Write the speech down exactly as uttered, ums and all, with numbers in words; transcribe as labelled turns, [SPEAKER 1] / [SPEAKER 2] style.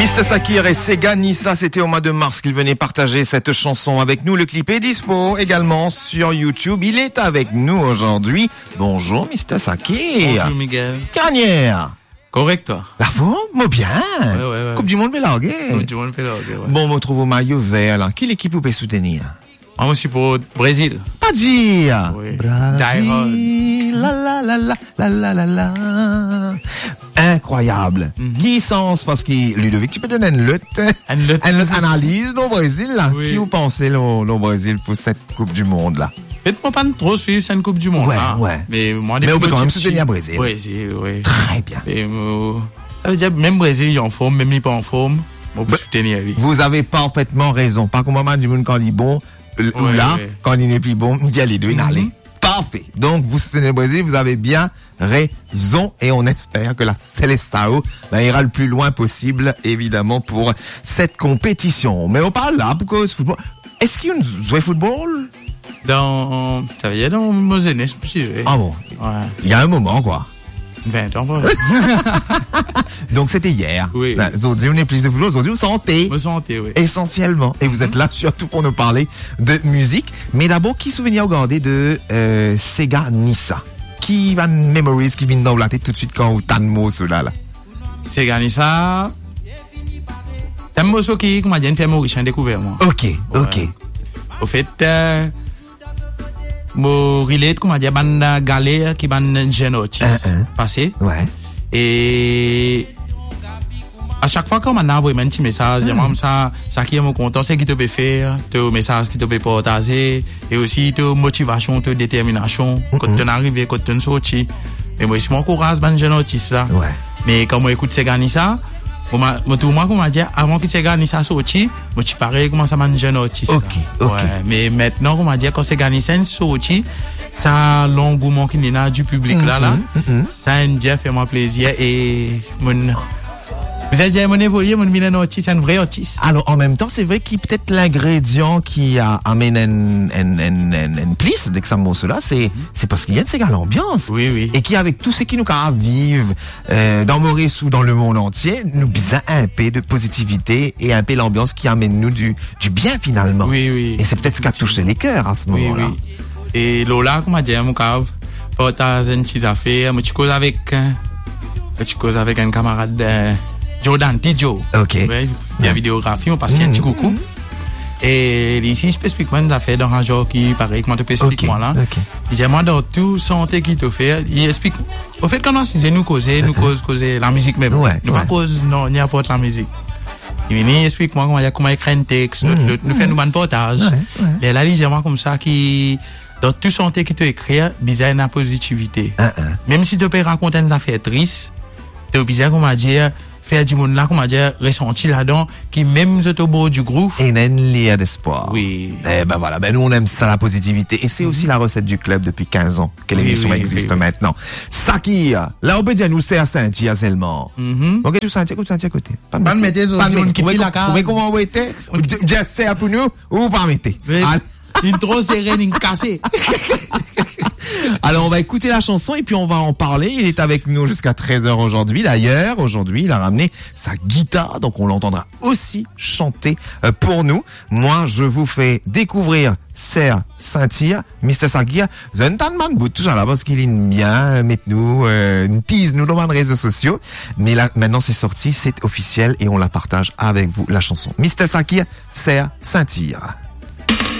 [SPEAKER 1] mister Sakir et Sega Nissa, c'était au mois de mars qu'ils venaient partager cette chanson avec nous. Le clip est dispo également sur YouTube. Il est avec nous aujourd'hui. Bonjour mister Sakir.
[SPEAKER 2] Bonjour Miguel.
[SPEAKER 1] Carnière.
[SPEAKER 2] Correct toi.
[SPEAKER 1] La forme, moi bien.
[SPEAKER 2] Ouais, ouais, ouais.
[SPEAKER 1] Coupe du monde Bélargué.
[SPEAKER 2] Coupe du monde Bélargué, ouais.
[SPEAKER 1] Bon, on trouve au maillot vert là. Quelle équipe vous pouvez soutenir?
[SPEAKER 2] Ah, moi, je suis pour Brésil.
[SPEAKER 1] Pas dire.
[SPEAKER 2] Oui.
[SPEAKER 1] Brésil. La la la la la la la la. Incroyable. Mm-hmm. Qui sens parce que Ludovic, tu peux donner une lutte,
[SPEAKER 2] une lutte,
[SPEAKER 1] une lutte analyse au Brésil là.
[SPEAKER 2] Oui.
[SPEAKER 1] Qui vous pensez au Brésil pour cette Coupe du Monde là?
[SPEAKER 2] Faites-moi pas trop suivre cette Coupe du Monde.
[SPEAKER 1] Ouais,
[SPEAKER 2] là.
[SPEAKER 1] ouais.
[SPEAKER 2] Mais moi,
[SPEAKER 1] mais on peut quand même soutenir Brésil.
[SPEAKER 2] Brésil, oui.
[SPEAKER 1] Très bien.
[SPEAKER 2] Et, euh, ça veut dire même Brésil il est en forme, même il n'est pas en forme. On peut bah, soutenir lui.
[SPEAKER 1] Vous avez parfaitement raison. Par contre, moment du monde quand il est bon, ou ouais, là, ouais. Quand il n'est plus bon, il y a les deux, il mm-hmm. allait. Parfait. Donc, vous soutenez le Brésil, vous avez bien raison et on espère que la Seleção ben, ira le plus loin possible, évidemment, pour cette compétition. Mais on parle là, pourquoi ce football? Est-ce qu'il y a une jouer football?
[SPEAKER 2] Dans, ça veut dire dans nos aînés, je
[SPEAKER 1] Ah bon?
[SPEAKER 2] Ouais.
[SPEAKER 1] Il y a un moment, quoi.
[SPEAKER 2] vingt ans, voilà.
[SPEAKER 1] Donc, c'était hier.
[SPEAKER 2] Oui.
[SPEAKER 1] Ben, aujourd'hui, on est plus de football. Aujourd'hui, vous sentez.
[SPEAKER 2] Vous sentez, oui.
[SPEAKER 1] Essentiellement. Et vous mm-hmm. êtes là surtout pour nous parler de musique. Mais d'abord, qui souvenir regardez de euh, Sega Nissa? Qui va memories qui viennent dans la tête tout de suite quand vous t'en mot cela là?
[SPEAKER 2] Sega Nissa. T'as un mot qui m'a dit fait Maurice un découvert, moi.
[SPEAKER 1] Ok, ouais. ok.
[SPEAKER 2] Au fait, euh, mon relais, comment dire, bande galère qui bande jeune autiste uh-uh. passé.
[SPEAKER 1] Ouais.
[SPEAKER 2] Et à chaque fois qu'on m'a envoyé un petit message, mm. moi, ça, ça qui est mon content, c'est qui te peut faire, te message qui te peut partager, et aussi te motivation, te détermination, mm-hmm. quand tu es arrivé, quand tu es sorti. Mais moi, je m'encourage, bande jeune autiste là.
[SPEAKER 1] Ouais.
[SPEAKER 2] Mais quand moi écoute Sega Nissa, moi, moi, comment dire, avant que Sega Nissa sorti, moi, tu parais comment ça m'a un jeune autiste.
[SPEAKER 1] Ok, ok.
[SPEAKER 2] Ouais, mais maintenant, comment dire, quand Sega Nissa sorti, ça, l'engouement qui est là du public mm-hmm, là, là, mm-hmm. ça a déjà fait mon plaisir et mon, vous avez dit, mon évolué, mon mille autiste, c'est un vrai autiste.
[SPEAKER 1] Alors, en même temps, c'est vrai qu'il peut-être l'ingrédient qui a amène un, un, un, un, un plus de ça cela, c'est, mm-hmm. c'est parce qu'il y a de ces gars l'ambiance.
[SPEAKER 2] Oui, oui.
[SPEAKER 1] Et qui, avec tout ce qui nous vivent, euh, dans Maurice ou dans le monde entier, nous bizarre un peu de positivité et un peu l'ambiance qui amène nous du, du bien finalement.
[SPEAKER 2] Oui, oui.
[SPEAKER 1] Et c'est peut-être ce qui a touché les cœurs à ce
[SPEAKER 2] oui,
[SPEAKER 1] moment-là.
[SPEAKER 2] Oui. Et Lola, comment dire, mon cave, partage une petite affaire, moi, tu causes avec, tu causes avec un camarade, euh, Jordan, Tijo.
[SPEAKER 1] Ok.
[SPEAKER 2] Ouais, il y a vidéographie, on passe un petit coucou. Et ici, spécifiquement, nous a fait dans un genre qui paraît, comment tu peux expliquer moi là.
[SPEAKER 1] Ok.
[SPEAKER 2] Il dit, moi, dans tout santé qui te fait, il explique, au fait, comment c'est nous causer, nous cause, causer la musique même.
[SPEAKER 1] Ouais.
[SPEAKER 2] Nous
[SPEAKER 1] ouais.
[SPEAKER 2] pas cause, non, ni apporte la musique. Il vient, explique moi comment, comment écrire un texte, mmh. nous, nous fait nous un portage.
[SPEAKER 1] Ouais. Ouais.
[SPEAKER 2] Et là, il dit, moi, comme ça, qui, dans tout santé qui te écrit, bizarre, la positivité.
[SPEAKER 1] Uh-uh.
[SPEAKER 2] Même si tu peux raconter une affaire triste, tu es bizarre, comment dire, faire du monde là, comment dire, ressenti là-dedans, qui même au beau du groupe.
[SPEAKER 1] Et une liée d'espoir.
[SPEAKER 2] Oui.
[SPEAKER 1] Eh ben voilà, ben nous on aime ça, la positivité. Et c'est mm-hmm. aussi la recette du club depuis quinze ans que
[SPEAKER 2] oui,
[SPEAKER 1] l'émission
[SPEAKER 2] oui,
[SPEAKER 1] existe
[SPEAKER 2] oui, oui.
[SPEAKER 1] maintenant. Sakir, là on peut dire nous c'est à Saint-Thierry seulement.
[SPEAKER 2] Mm-hmm.
[SPEAKER 1] Ok, tout Saint-Thierry, tout Saint-Thierry à côté.
[SPEAKER 2] Pas de mettre des autres, on quitte la case.
[SPEAKER 1] Vous voyez comment on était? Déjà c'est pour nous, ou pas mettre?
[SPEAKER 2] Une trop serrée, une cassée.
[SPEAKER 1] Alors on va écouter la chanson et puis on va en parler. Il est avec nous jusqu'à treize heures aujourd'hui. D'ailleurs, aujourd'hui, il a ramené sa guitare, donc on l'entendra aussi chanter pour nous. Moi, je vous fais découvrir Serre Saint-Cyr, mister Sakir. Vous avez un tas de bout tout ça là parce qu'il est bien, mettez-nous, euh, tease nous dans les réseaux sociaux. Mais là, maintenant c'est sorti, c'est officiel et on la partage avec vous, la chanson. mister Sakir, Serre Saint-Cyr.